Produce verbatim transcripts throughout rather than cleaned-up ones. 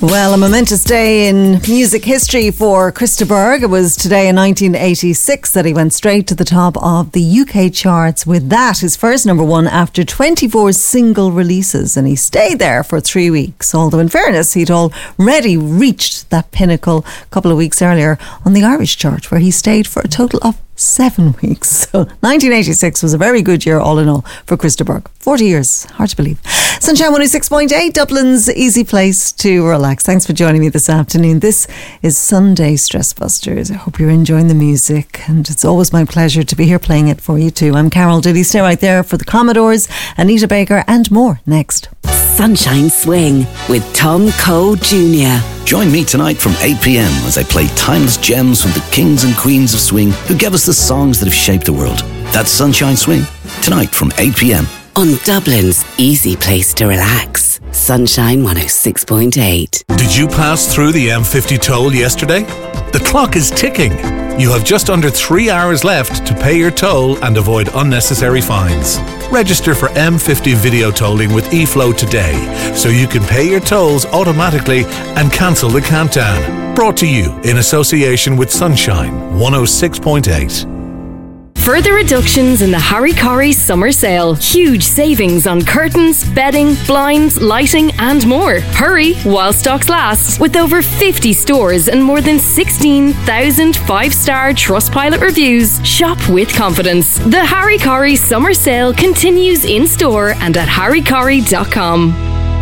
Well, a momentous day in music history for Krista Berg. It was today in nineteen eighty-six that he went straight to the top of the U K charts with that, his first number one after twenty-four single releases, and he stayed there for three weeks. Although in fairness, he'd already reached that pinnacle a couple of weeks earlier on the Irish chart, where he stayed for a total of seven weeks. So nineteen eighty-six was a very good year all in all for Krista Berg. forty years, hard to believe. Sunshine one oh six point eight, Dublin's easy place to relax. Thanks for joining me this afternoon. This is Sunday Stress Busters. I hope you're enjoying the music, and it's always my pleasure to be here playing it for you too. I'm Carol Dooley. Stay right there for the Commodores, Anita Baker and more next. Sunshine Swing with Tom Cole Junior Join me tonight from eight p.m. as I play timeless gems from the kings and queens of swing who gave us the songs that have shaped the world. That's Sunshine Swing, tonight from eight p.m. on Dublin's easy place to relax. Sunshine one oh six point eight. Did you pass through the M fifty toll yesterday? The clock is ticking. You have just under three hours left to pay your toll and avoid unnecessary fines. Register for M fifty video tolling with eFlow today so you can pay your tolls automatically and cancel the countdown. Brought to you in association with Sunshine one oh six point eight. Further reductions in the Harry Corrie summer sale. Huge savings on curtains, bedding, blinds, lighting and more. Hurry while stocks last. With over fifty stores and more than sixteen thousand five-star Trustpilot reviews, shop with confidence. The Harry Corrie summer sale continues in store and at harry corrie dot com.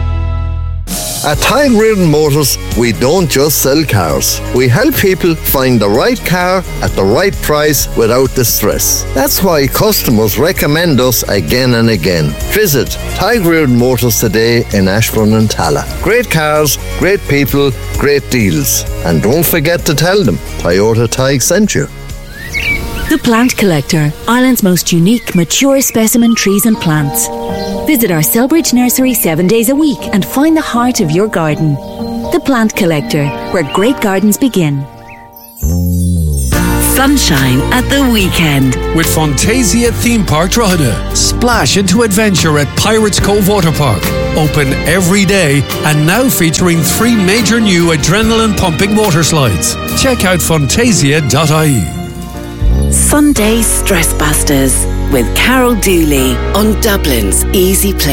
At Tide Reardon Motors, we don't just sell cars. We help people find the right car at the right price without the stress. That's why customers recommend us again and again. Visit Tide Reardon Motors today in Ashbourne and Tala. Great cars, great people, great deals. And don't forget to tell them Toyota Tig sent you. The Plant Collector, Ireland's most unique, mature specimen trees and plants. Visit our Selbridge nursery seven days a week and find the heart of your garden. The Plant Collector, where great gardens begin. Sunshine at the weekend. With Fantasia Theme Park Drogheda. Splash into adventure at Pirates Cove Water Park. Open every day and now featuring three major new adrenaline pumping water slides. Check out fantasia dot I E. Sunday Stress Busters with Carol Dooley on Dublin's easy place.